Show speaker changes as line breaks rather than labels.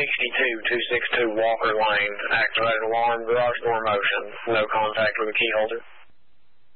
262 Walker Lane. Activated alarm, garage door motion. No contact with the key holder.